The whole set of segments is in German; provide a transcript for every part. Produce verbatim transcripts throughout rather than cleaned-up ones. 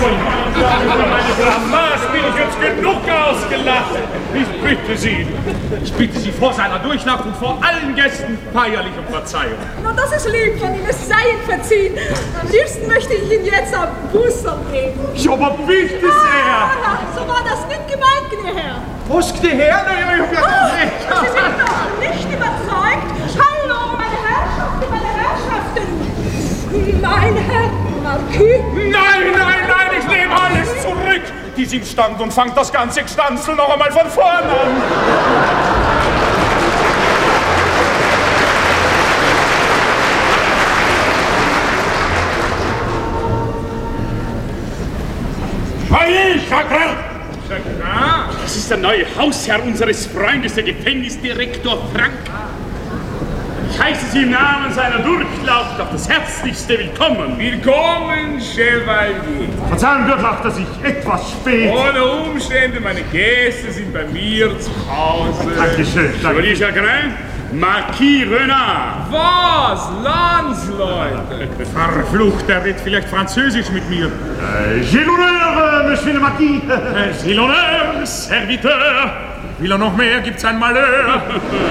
Über meine Blamage bin ich jetzt genug ausgelacht. Ich bitte Sie, ich bitte Sie vor seiner Durchlaucht und vor allen Gästen feierlich um Verzeihung. Na, das ist lieb von Ihnen, es sei Ihnen verziehen. Am liebsten möchte ich Ihnen jetzt am Bußer geben. Ja, aber bitte sehr. Ah, so war das nicht gemeint, gnädiger Herr. Was, gnädiger Herr? Nein, ich hab ja recht. Sie sind doch nicht überzeugt. Hallo, meine Herrschaften, meine Herrschaften. Mein Herr Marquis. Nein, nein, nein, ich nehme alles zurück. Die sind stand und fangt das ganze Gstanzel noch einmal von vorn an. Chagrin! Chagrin? Das ist der neue Hausherr unseres Freundes, der Gefängnisdirektor Frank. Ich heiße Sie im Namen seiner Durchlaucht auf das herzlichste Willkommen. Willkommen, Chevalier. Verzeihung, Durchlaucht, dass ich etwas spät... Ohne Umstände, meine Gäste sind bei mir zu Hause. Dankeschön, danke. Chevalier Chagrin, Marquis Renard. Was? Landsleute? Verflucht, er redet vielleicht Französisch mit mir. Äh, J'ai l'honneur, Monsieur le Marquis. Äh, J'ai l'honneur, Serviteur. Will er noch mehr, gibt's ein Malheur.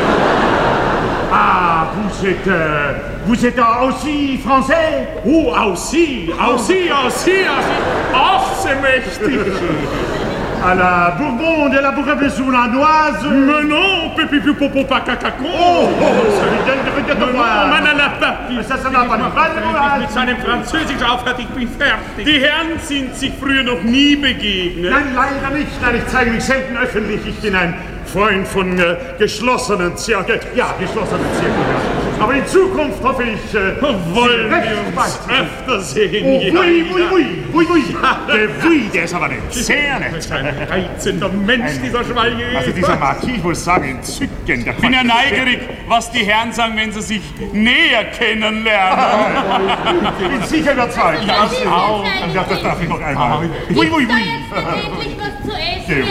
Ah, vous êtes, euh, vous êtes aussi français? Oh, aussi, aussi, aussi, aussi. Ach, c'est mächtig. À la Bourbon de la Bourgogne sournoise. Mais non, pipi popo pacacaco. Oh, ça lui donne de regarder de voir. Man à la papi. Ça, ça n'a pas de mit seinem Französisch aufhört, ich bin fertig. Die Herren sind sich früher noch nie begegnet. Nein, leider nicht. Nein, ich zeige mich selten öffentlich. Ich bin ein Freund von äh, geschlossenen Zirkeln. Ja, geschlossenen Zirkeln. Aber in Zukunft hoffe ich, äh, wollen wir uns öfter sehen. Oh, oui, oui, oui, oui, oui. Der oui, der ist aber nett. Sehr nett. Ein reizender Mensch, dieser Chevalier. Also dieser Marquis, ich muss sagen, entzückend. Ich bin ja neugierig, was die Herren sagen, wenn sie sich näher kennenlernen. Ich bin sicher überzeugt. Ja, ich auch. Ja, das darf ich noch einmal. Oui, oui, oui. Endlich was zu essen.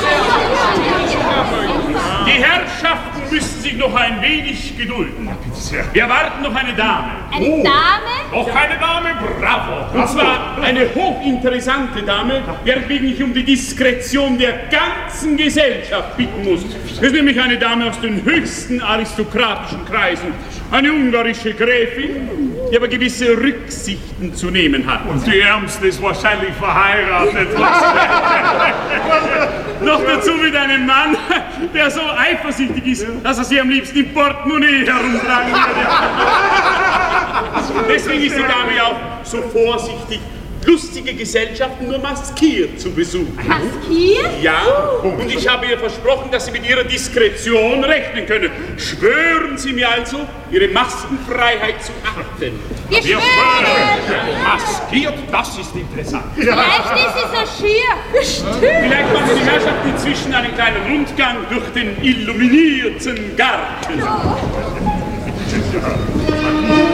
Die Herrschaften müssen sich noch ein wenig gedulden. Wir erwarten noch eine Dame. Eine oh. Dame? Noch eine Dame? Bravo. Und zwar eine hochinteressante Dame, weswegen ich um die Diskretion der ganzen Gesellschaft bitten muss. Das ist nämlich eine Dame aus den höchsten aristokratischen Kreisen. Eine ungarische Gräfin, die aber gewisse Rücksichten zu nehmen hat. Und die Ärmste ist wahrscheinlich verheiratet. Noch dazu mit einem Mann, der so eifersüchtig ist, dass er sie am liebsten im Portemonnaie herumtragen würde. Deswegen ist die Dame ja auch so vorsichtig, lustige Gesellschaften nur maskiert zu besuchen. Maskiert? Ja, und ich habe ihr versprochen, dass Sie mit Ihrer Diskretion rechnen können. Schwören Sie mir also, Ihre Maskenfreiheit zu achten. Wir schwören! Maskiert, das ist interessant. Vielleicht ist sie so schier. Vielleicht machen die Herrschaften inzwischen einen kleinen Rundgang durch den illuminierten Garten.